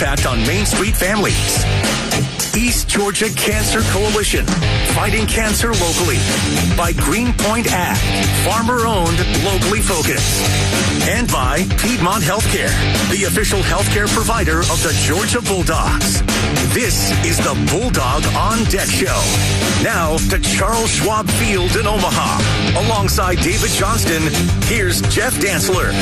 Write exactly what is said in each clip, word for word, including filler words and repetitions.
impact on Main Street families. East Georgia Cancer Coalition, fighting cancer locally. By Greenpoint Ag, farmer-owned, locally focused. And by Piedmont Healthcare, the official healthcare provider of the Georgia Bulldogs. This is the Bulldog on Deck Show. Now to Charles Schwab Field in Omaha. Alongside David Johnston, here's Jeff Dantzler.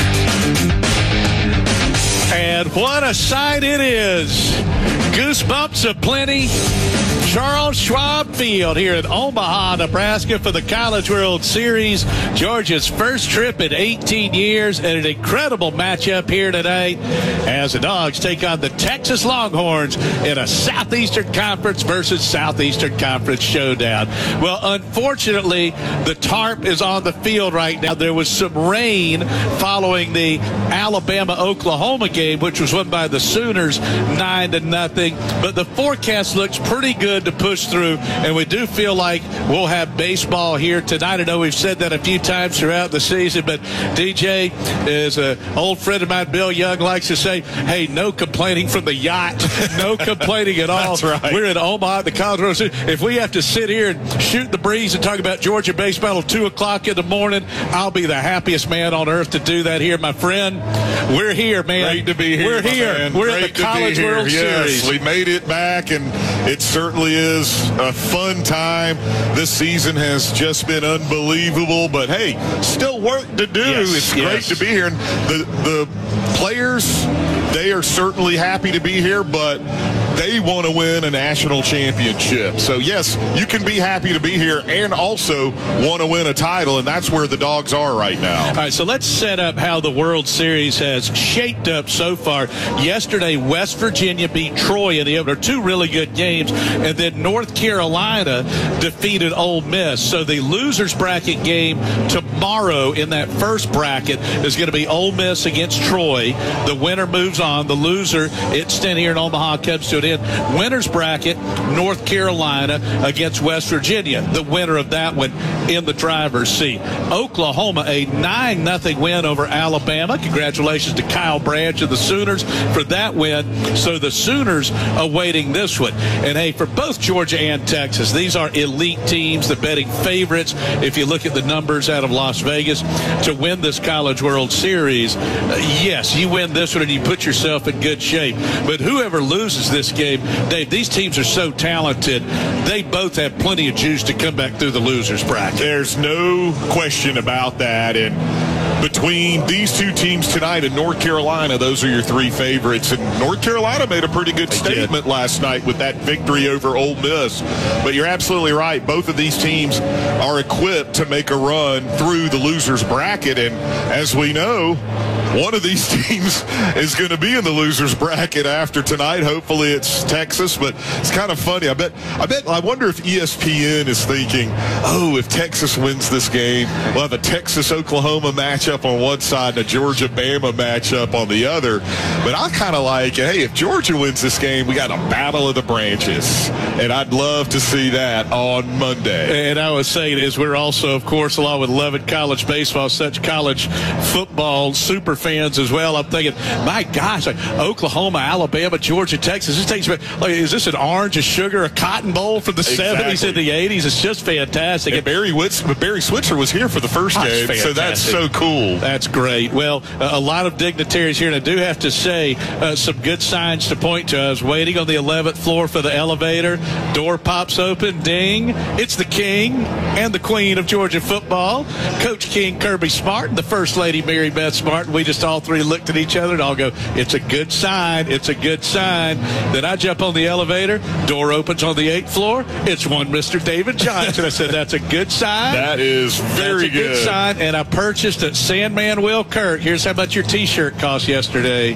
And what a sight it is. Goosebumps aplenty. Charles Schwab Field here in Omaha, Nebraska for the College World Series. Georgia's first trip in eighteen years, and an incredible matchup here tonight as the Dogs take on the Texas Longhorns in a Southeastern Conference versus Southeastern Conference showdown. Well, unfortunately, the tarp is on the field right now. There was some rain following the Alabama-Oklahoma game, which was won by the Sooners nine to nothing. But the forecast looks pretty good to push through, and we do feel like we'll have baseball here tonight. I know we've said that a few times throughout the season, but D J, is an old friend of mine, Bill Young, likes to say, hey, no complaining from the yacht. No complaining at all. That's right. We're in Omaha at the College World Series. If we have to sit here and shoot the breeze and talk about Georgia baseball at two o'clock in the morning, I'll be the happiest man on earth to do that here, my friend. We're here, man. Great to be here. We're here. Man. We're Great at the College World yes, Series. We made it back, and it certainly is a fun time. This season has just been unbelievable, but hey, still work to do. Yes, it's yes. great to be here. And the the players, they are certainly happy to be here, but they want to win a national championship. So, yes, you can be happy to be here and also want to win a title, and that's where the Dogs are right now. All right, so let's set up how the World Series has shaped up so far. Yesterday, West Virginia beat Troy in the opener. Two really good games. And then North Carolina defeated Ole Miss. So the losers bracket game tomorrow in that first bracket is going to be Ole Miss against Troy. The winner moves on. The loser, it's staying here in Omaha, comes to an end. Winners bracket, North Carolina against West Virginia. The winner of that one in the driver's seat. Oklahoma, a nine nothing win over Alabama. Congratulations to Kyle Branch and the Sooners for that win. So the Sooners awaiting this one. And hey, for both Georgia and Texas, these are elite teams, the betting favorites. If you look at the numbers out of Las Vegas to win this College World Series, uh, yes, you win this one and you put yourself in good shape. But whoever loses this game, Dave, these teams are so talented, they both have plenty of juice to come back through the losers bracket. There's no question about that. And between these two teams tonight and North Carolina, those are your three favorites. And North Carolina made a pretty good statement last night with that victory over Ole Miss. But you're absolutely right. Both of these teams are equipped to make a run through the losers bracket. And as we know, one of these teams is going to be in the losers bracket after tonight. Hopefully it's Texas, but it's kind of funny. I bet, I bet, I wonder if E S P N is thinking, oh, if Texas wins this game, we'll have a Texas-Oklahoma matchup on one side and a Georgia-Bama matchup on the other. But I kind of like, hey, if Georgia wins this game, we got a battle of the branches. And I'd love to see that on Monday. And I was saying is we're also, of course, along with loving college baseball, such college football super fans as well. I'm thinking, my gosh, like Oklahoma, Alabama, Georgia, Texas. This takes like, is this an orange, a sugar, a cotton bowl from the exactly. seventies and the eighties? It's just fantastic. And Barry Witz, Barry Switzer was here for the first oh, game, so that's so cool. That's great. Well, uh, a lot of dignitaries here, and I do have to say uh, some good signs to point to. I was waiting on the eleventh floor for the elevator. Door pops open. Ding. It's the king and the queen of Georgia football, Coach King Kirby Smart, and the First Lady Mary Beth Smart. We just all three looked at each other and all go, it's a good sign. It's a good sign. Then I jump on the elevator. Door opens on the eighth floor. It's one Mister David Johnson. I said, that's a good sign. That is very that's a good. good sign. And I purchased at Sandman Will Kirk. Here's how much your T-shirt cost yesterday.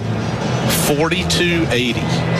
forty-two eighty.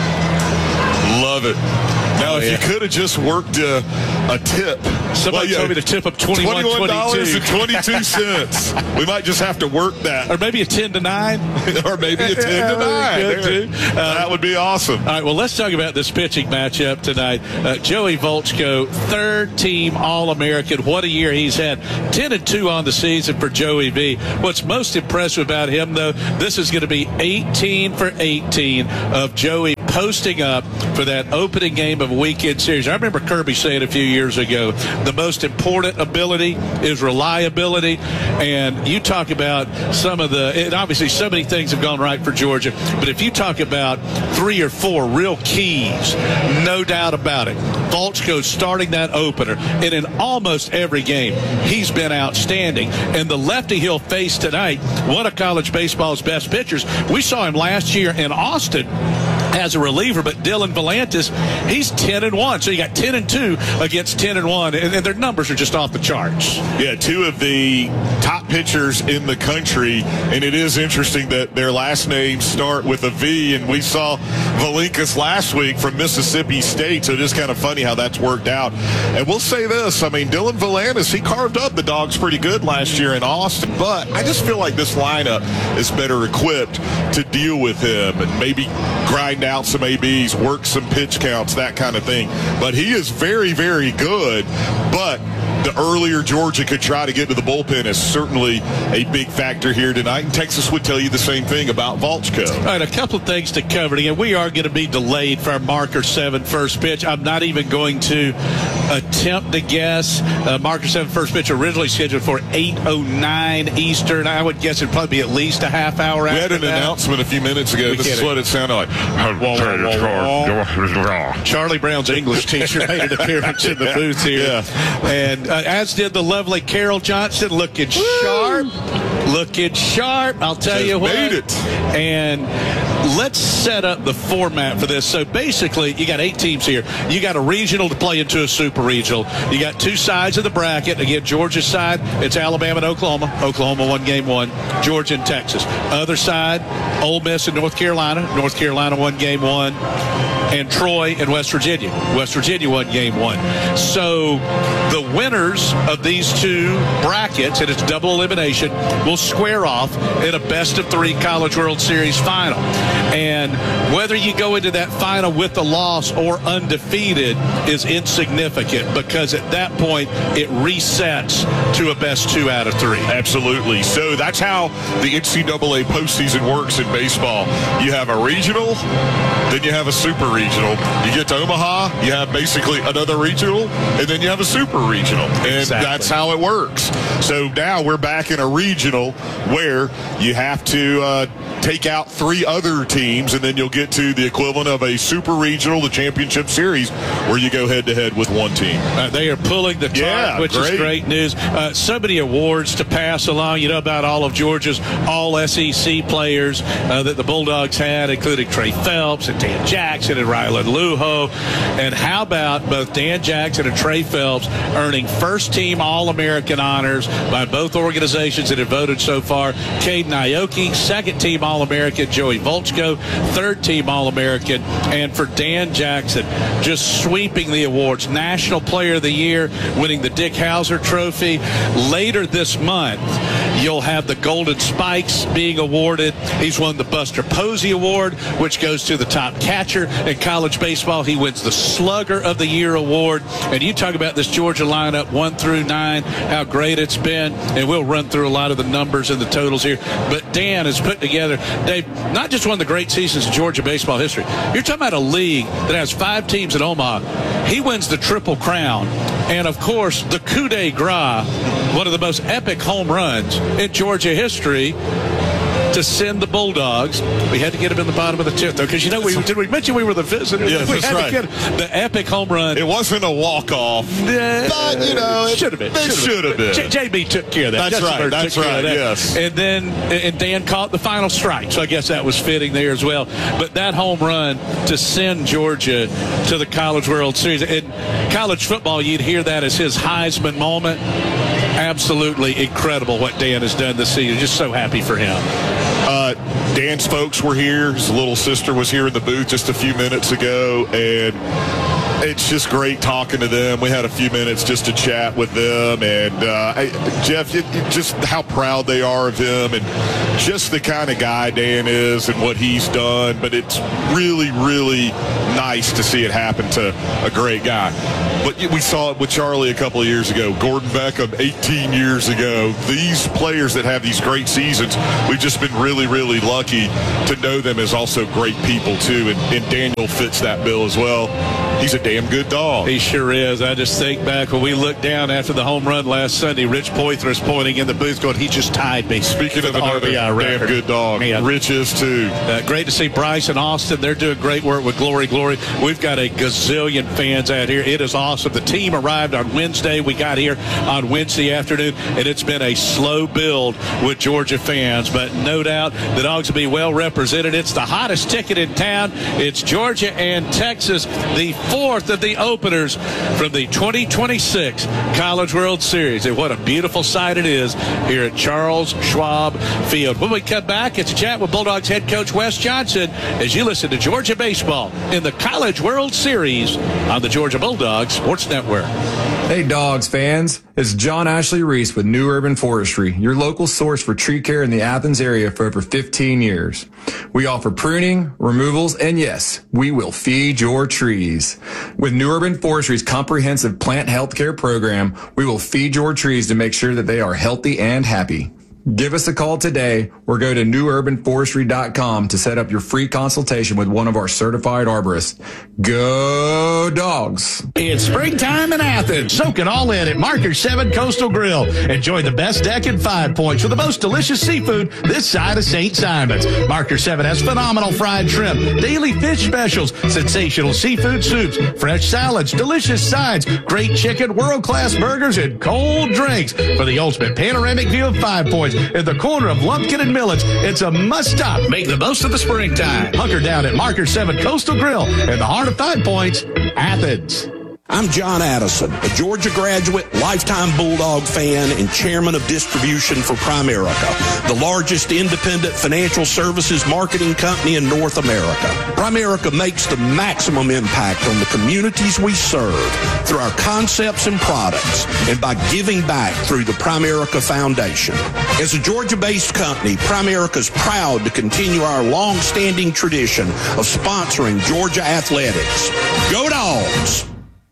Love it. Now, oh, if yeah. you could have just worked a, a tip. Somebody well, yeah, told me to tip up twenty-one dollars and twenty-two cents. We might just have to work that. Or maybe a ten to nine. Or maybe a ten to nine. Good, uh, that would be awesome. All right, well, let's talk about this pitching matchup tonight. Uh, Joey Volchko, third team All-American. What a year he's had. ten and two on the season for Joey V. What's most impressive about him, though, this is going to be eighteen for eighteen of Joey posting up for that opening game of a weekend series. I remember Kirby saying a few years ago, the most important ability is reliability. And you talk about some of the, and obviously so many things have gone right for Georgia, but if you talk about three or four real keys, no doubt about it, Volchko's starting that opener, and in almost every game, he's been outstanding. And the lefty he'll face tonight, one of college baseball's best pitchers. We saw him last year in Austin as a reliever, but Dylan Volantis, he's ten and one. So you got ten and two against ten and one, and, and their numbers are just off the charts. Yeah, two of the top pitchers in the country, and it is interesting that their last names start with a V, and we saw Valinkas last week from Mississippi State, so it is kind of funny how that's worked out. And we'll say this, I mean, Dylan Volantis, he carved up the Dogs pretty good last year in Austin, but I just feel like this lineup is better equipped to deal with him and maybe grind out some A Bs, work some pitch counts, that kind of thing. But he is very, very good, but the earlier Georgia could try to get to the bullpen is certainly a big factor here tonight. And Texas would tell you the same thing about Volchko. All right, a couple of things to cover. Again, we are going to be delayed for our Marker seven first pitch. I'm not even going to attempt to guess. Uh, Marker seven first pitch originally scheduled for eight oh nine Eastern. I would guess it'd probably be at least a half hour after We had an that. announcement a few minutes ago. We this is it. what it sounded like. Charlie Brown's English teacher made an appearance in the booth here. Yeah. And uh, as did the lovely Carol Johnson, looking sharp. Looking sharp, I'll tell Just you what. made it. And let's set up the format for this. So basically, you got eight teams here. You got a regional to play into a super regional. You got two sides of the bracket. Again, Georgia's side, it's Alabama and Oklahoma. Oklahoma won game one. Georgia and Texas. Other side, Ole Miss and North Carolina. North Carolina won game one. And Troy and West Virginia. West Virginia won game one. So the winners of these two brackets, and it's double elimination, will square off in a best of three College World Series final. And whether you go into that final with a loss or undefeated is insignificant, because at that point it resets to a best two out of three. Absolutely. So that's how the N C double A postseason works in baseball. You have a regional, then you have a super regional. You get to Omaha, you have basically another regional, and then you have a super regional. And Exactly. that's how it works. So now we're back in a regional where you have to uh, take out three other teams, and then you'll get to the equivalent of a super regional, the championship series, where you go head-to-head with one team. Uh, they are pulling the tarp, Yeah, which great. is great news. Uh, so many awards to pass along. You know about all of Georgia's all S E C players uh, that the Bulldogs had, including Trey Phelps and Dan Jackson and Ryland Lujo. And how about both Dan Jackson and Trey Phelps earning first-team All-American honors by both organizations that have voted so far. Caden Aoki, second-team All-American. Joey Volchko, third-team All-American. And for Dan Jackson, just sweeping the awards. National Player of the Year, winning the Dick Hauser Trophy. Later this month, you'll have the Golden Spikes being awarded. He's won the Buster Posey Award, which goes to the top catcher in college baseball. He wins the Slugger of the Year award. And you talk about this Georgia lineup, one through nine, how great it's been. And we'll run through a lot of the numbers and the totals here. But Dan has put together, Dave, not just one of the great seasons in Georgia baseball history. You're talking about a league that has five teams in Omaha. He wins the Triple Crown. And, of course, the coup de grace, one of the most epic home runs in Georgia history, to send the Bulldogs. We had to get them in the bottom of the tenth, though, because, you know, we did we mention we were the visitors? Yes, we that's had right. to get the epic home run. It wasn't a walk-off. Uh, But, you know, it should have been. it should have been. J- JB took care of that. That's Justin right, Bird that's took care right, of that. yes. And then and Dan caught the final strike, so I guess that was fitting there as well. But that home run to send Georgia to the College World Series. In college football, you'd hear that as his Heisman moment. Absolutely incredible what Dan has done this season. Just so happy for him. Uh, Dan's folks were here. His little sister was here in the booth just a few minutes ago, and it's just great talking to them. We had a few minutes just to chat with them, and uh, I, Jeff, it, it just how proud they are of him, and just the kind of guy Dan is and what he's done. But it's really, really nice to see it happen to a great guy. But we saw it with Charlie a couple of years ago, Gordon Beckham eighteen years ago. These players that have these great seasons, we've just been really, really lucky to know them as also great people too. And, and Daniel fits that bill as well. He's a damn good dog. He sure is. I just think back when we looked down after the home run last Sunday, Rich Poitras pointing in the booth going, he just tied me. Speaking of another R B I damn record. good dog, Yeah. Rich is too. Uh, great to see Bryce and Austin. They're doing great work with Glory Glory. We've got a gazillion fans out here. It is awesome. The team arrived on Wednesday. We got here on Wednesday afternoon, and it's been a slow build with Georgia fans, but no doubt the Dogs will be well represented. It's the hottest ticket in town. It's Georgia and Texas, the fourth of the openers from the twenty twenty-six College World Series. And what a beautiful sight it is here at Charles Schwab Field. When we come back, it's a chat with Bulldogs head coach Wes Johnson as you listen to Georgia baseball in the College World Series on the Georgia Bulldogs Sports Network. Hey Dogs fans, it's John Ashley Reese with New Urban Forestry, your local source for tree care in the Athens area for over fifteen years. We offer pruning, removals, and yes, we will feed your trees. With New Urban Forestry's comprehensive plant health care program, we will feed your trees to make sure that they are healthy and happy. Give us a call today or go to new urban forestry dot com to set up your free consultation with one of our certified arborists. Go Dogs! It's springtime in Athens. Soak it all in at Marker seven Coastal Grill. Enjoy the best deck and Five Points with the most delicious seafood this side of Saint Simon's. Marker seven has phenomenal fried shrimp, daily fish specials, sensational seafood soups, fresh salads, delicious sides, great chicken, world-class burgers, and cold drinks. For the ultimate panoramic view of Five Points at the corner of Lumpkin and Millets, it's a must-stop. Make the most of the springtime. Hunker down at Marker seven Coastal Grill in the heart of Five Points, Athens. I'm John Addison, a Georgia graduate, lifetime Bulldog fan, and chairman of distribution for Primerica, the largest independent financial services marketing company in North America. Primerica makes the maximum impact on the communities we serve through our concepts and products and by giving back through the Primerica Foundation. As a Georgia-based company, Primerica is proud to continue our long-standing tradition of sponsoring Georgia athletics. Go Dogs!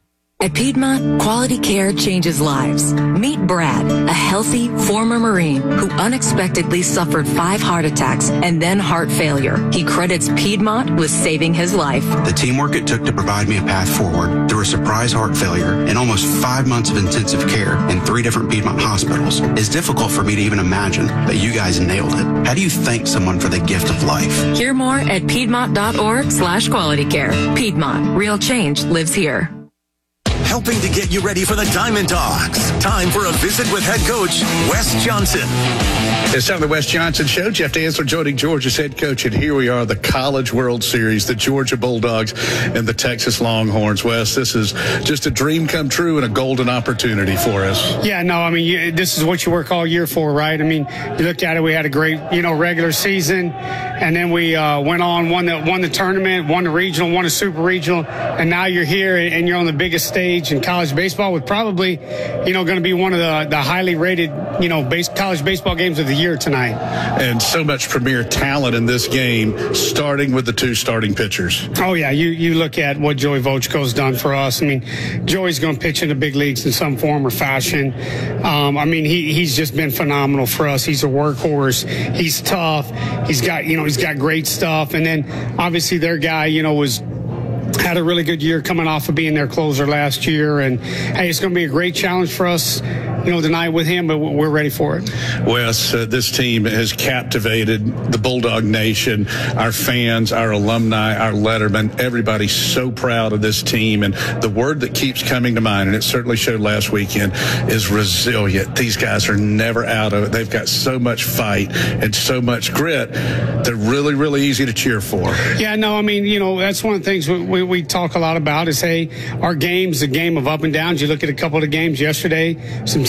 At Piedmont, quality care changes lives. Meet Brad, a healthy former Marine who unexpectedly suffered five heart attacks and then heart failure. He credits Piedmont with saving his life. The teamwork it took to provide me a path forward through a surprise heart failure and almost five months of intensive care in three different Piedmont hospitals is difficult for me to even imagine, but you guys nailed it. How do you thank someone for the gift of life? Hear more at Piedmont.org slash quality care. Piedmont, real change lives here. Helping to get you ready for the Diamond Dogs. Time for a visit with head coach Wes Johnson. It's time for the Wes Johnson Show. Jeff Dantzler joining Georgia's head coach, and here we are, the College World Series, the Georgia Bulldogs and the Texas Longhorns. Wes, this is just a dream come true and a golden opportunity for us. Yeah, no, I mean, you, this is what you work all year for, right? I mean, you looked at it, we had a great, you know, regular season, and then we uh, went on, won the, won the tournament, won the regional, won the super regional, and now you're here and you're on the biggest stage in college baseball with probably, you know, going to be one of the, the highly rated, you know, base, college baseball games of the year tonight. And so much premier talent in this game, starting with the two starting pitchers. Oh, yeah. You you look at what Joey Vochko's done for us. I mean, Joey's going to pitch in the big leagues in some form or fashion. Um, I mean, he he's just been phenomenal for us. He's a workhorse. He's tough. He's got, you know, he's got great stuff. And then obviously their guy, you know, was had a really good year coming off of being their closer last year. And, hey, it's going to be a great challenge for us, you know, tonight with him, but we're ready for it. Wes, uh, this team has captivated the Bulldog Nation, our fans, our alumni, our lettermen. Everybody's so proud of this team. And the word that keeps coming to mind, and it certainly showed last weekend, is resilient. These guys are never out of it. They've got so much fight and so much grit. They're really, really easy to cheer for. Yeah, no, I mean, you know, that's one of the things we, we, we talk a lot about is, hey, our game's a game of up and downs. You look at a couple of the games yesterday, some teams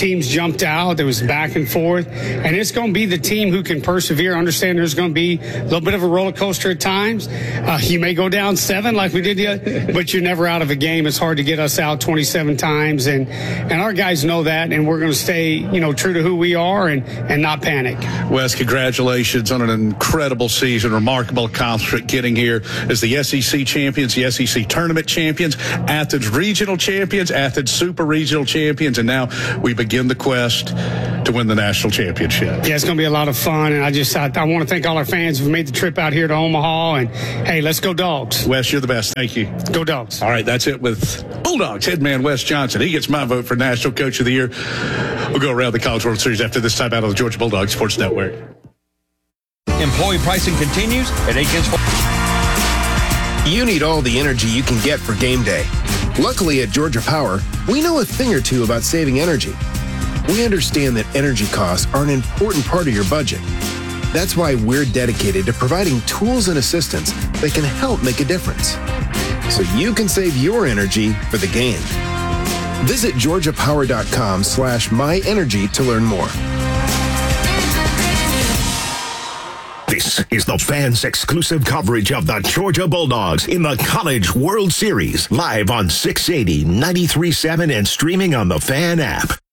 teams jumped out. There was back and forth. And it's going to be the team who can persevere. Understand there's going to be a little bit of a roller coaster at times. Uh, you may go down seven like we did, the, but you're never out of a game. It's hard to get us out twenty-seven times. And, and our guys know that, and we're going to stay, you know, true to who we are and, and not panic. Wes, congratulations on an incredible season, remarkable accomplishment getting here as the S E C champions, the S E C tournament champions, Athens regional champions, Athens super regional champions, and now we begin the quest to win the national championship. Yeah, it's going to be a lot of fun, and I just I, I want to thank all our fans who made the trip out here to Omaha, and hey, let's go Dogs. Wes, you're the best. Thank you. Go Dogs. All right, that's it with Bulldogs head man Wes Johnson. He gets my vote for National Coach of the Year. We'll go around the College World Series after this time out on the Georgia Bulldogs Sports Network. Employee pricing continues at Aikens. You need all the energy you can get for game day. Luckily at Georgia Power, we know a thing or two about saving energy. We understand that energy costs are an important part of your budget. That's why we're dedicated to providing tools and assistance that can help make a difference, so you can save your energy for the game. Visit georgiapower.com slash myenergy to learn more. This is the fans' exclusive coverage of the Georgia Bulldogs in the College World Series, live on six eighty, ninety-three point seven, and streaming on the Fan app.